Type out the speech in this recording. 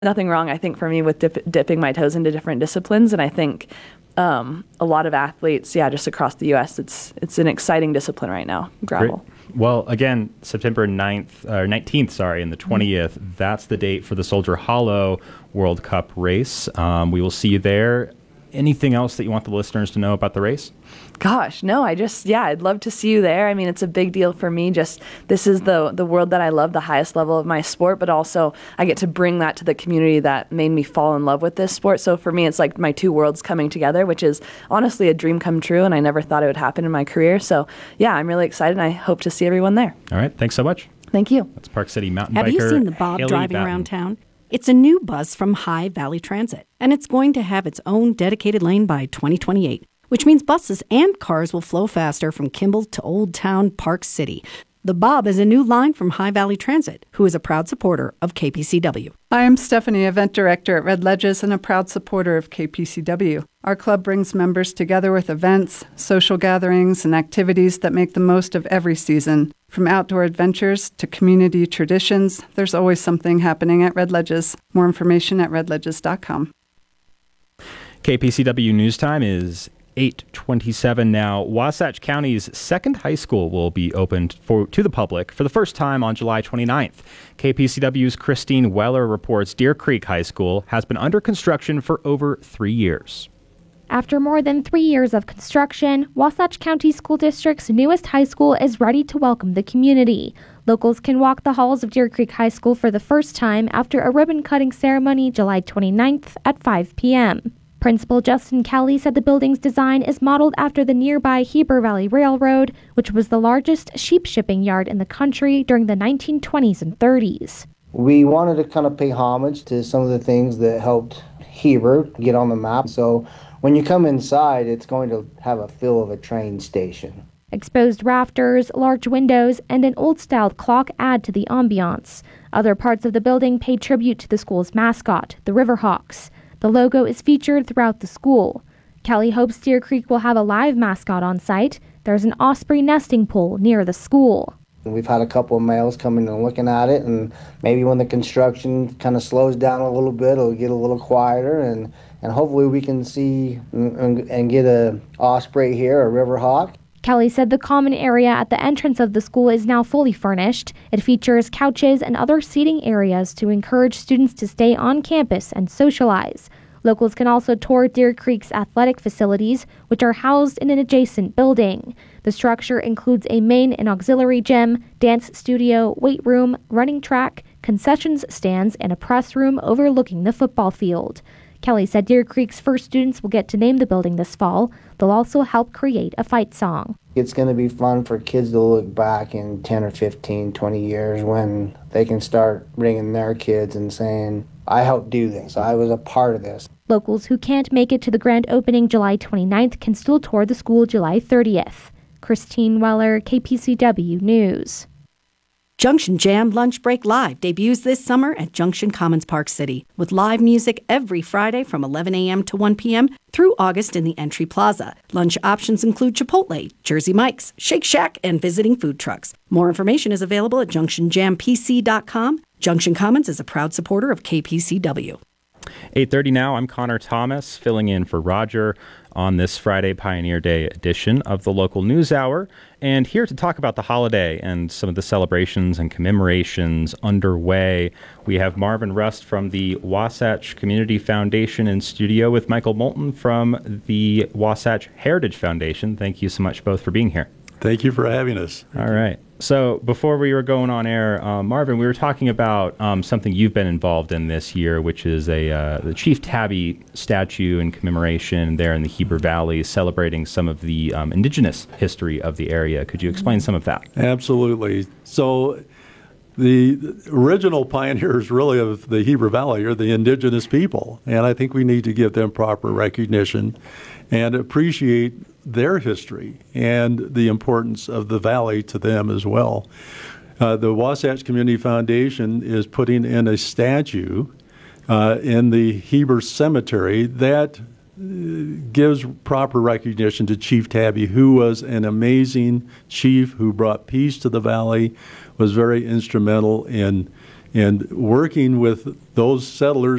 nothing wrong, I think, for me with dipping my toes into different disciplines. And I think a lot of athletes, just across the U.S., it's an exciting discipline right now, gravel. Great. Well, again, September 19th, and the 20th, that's the date for the Soldier Hollow World Cup race. We will see you there. Anything else that you want the listeners to know about the race? Gosh, no, I'd love to see you there. I mean, it's a big deal for me. This is the world that I love, the highest level of my sport, but also I get to bring that to the community that made me fall in love with this sport. So for me, it's like my two worlds coming together, which is honestly a dream come true, and I never thought it would happen in my career. So I'm really excited, and I hope to see everyone there. All right, thanks so much. Thank you. That's Park City mountain biker Have you seen the Bob Haley driving Batten. around town? It's a new bus from High Valley Transit, and it's going to have its own dedicated lane by 2028, which means buses and cars will flow faster from Kimball to Old Town Park City. The Bob is a new line from High Valley Transit, who is a proud supporter of KPCW. Hi, I'm Stephanie, Event Director at Red Ledges and a proud supporter of KPCW. Our club brings members together with events, social gatherings, and activities that make the most of every season. From outdoor adventures to community traditions, there's always something happening at Red Ledges. More information at redledges.com. KPCW News Time is 8:27 now. Wasatch County's second high school will be opened to the public for the first time on July 29th. KPCW's Christine Weller reports Deer Creek High School has been under construction for over 3 years. After more than 3 years of construction, Wasatch County School District's newest high school is ready to welcome the community. Locals can walk the halls of Deer Creek High School for the first time after a ribbon-cutting ceremony July 29th at 5 p.m. Principal Justin Kelly said the building's design is modeled after the nearby Heber Valley Railroad, which was the largest sheep shipping yard in the country during the 1920s and 30s. We wanted to kind of pay homage to some of the things that helped Heber get on the map. So when you come inside, it's going to have a feel of a train station. Exposed rafters, large windows, and an old-style clock add to the ambiance. Other parts of the building pay tribute to the school's mascot, the Riverhawks. The logo is featured throughout the school. Kelly hopes Deer Creek will have a live mascot on site. There's an osprey nesting pool near the school. We've had a couple of males coming and looking at it, and maybe when the construction kind of slows down a little bit, it'll get a little quieter, and hopefully we can see and get a osprey here, a riverhawk. Kelly said the common area at the entrance of the school is now fully furnished. It features couches and other seating areas to encourage students to stay on campus and socialize. Locals can also tour Deer Creek's athletic facilities, which are housed in an adjacent building. The structure includes a main and auxiliary gym, dance studio, weight room, running track, concessions stands, and a press room overlooking the football field. Kelly said Deer Creek's first students will get to name the building this fall. They'll also help create a fight song. It's going to be fun for kids to look back in 10 or 15, 20 years when they can start bringing their kids and saying, I helped do this. I was a part of this. Locals who can't make it to the grand opening July 29th can still tour the school July 30th. Christine Weller, KPCW News. Junction Jam Lunch Break Live debuts this summer at Junction Commons Park City with live music every Friday from 11 a.m. to 1 p.m. through August in the Entry Plaza. Lunch options include Chipotle, Jersey Mike's, Shake Shack, and visiting food trucks. More information is available at junctionjampc.com. Junction Commons is a proud supporter of KPCW. 8:30 now. I'm Connor Thomas, filling in for Roger on this Friday Pioneer Day edition of the Local News Hour, and here to talk about the holiday and some of the celebrations and commemorations underway. We have Marvin Rust from the Wasatch Community Foundation in studio with Michael Moulton from the Wasatch Heritage Foundation. Thank you so much both for being here. Thank you for having us. All right. So before we were going on air, Marvin, we were talking about something you've been involved in this year, which is the Chief Tabby statue and commemoration there in the Heber Valley, celebrating some of the indigenous history of the area. Could you explain some of that? Absolutely. So the original pioneers really of the Heber Valley are the indigenous people, and I think we need to give them proper recognition and appreciate their history and the importance of the valley to them as well. The Wasatch Community Foundation is putting in a statue in the Heber Cemetery that gives proper recognition to Chief Tabby, who was an amazing chief who brought peace to the valley, was very instrumental in and working with those settlers